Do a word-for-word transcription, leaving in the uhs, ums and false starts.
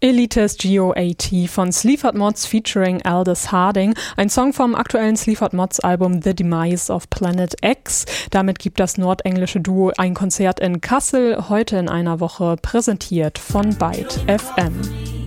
Elites G O A T von Sleaford Mods featuring Aldous Harding, ein Song vom aktuellen Sleaford Mods Album The Demise of Planet X. Damit gibt das nordenglische Duo ein Konzert in Kassel, heute in einer Woche, präsentiert von Byte F M.